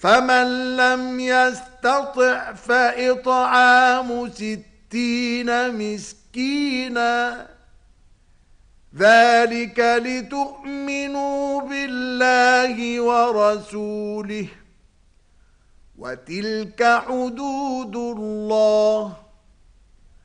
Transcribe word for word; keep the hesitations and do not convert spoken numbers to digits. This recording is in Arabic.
فمن لم يستطع فإطعام ستين مسكينا ذلك لتؤمنوا بالله ورسوله وتلك حدود الله